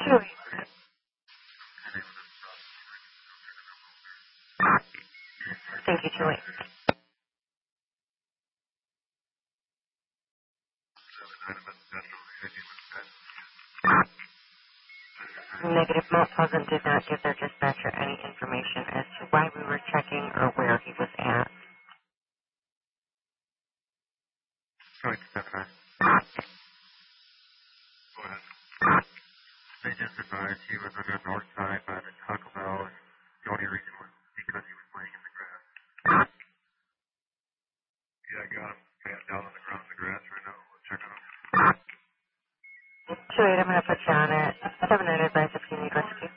Chewy. Thank you, Chewy. Negative. Mount Pleasant did not give their dispatcher any information as to why we were checking or where he was at. Sorry, Stefan. Go ahead. They just advised he was on the north side by the Taco Bell, and the only reason was because he was laying in the grass. Yeah, I got him. Down on the ground in the grass right now. We'll check it out. Chewy, I'm going to put you on it. 7 advice if you need rescue.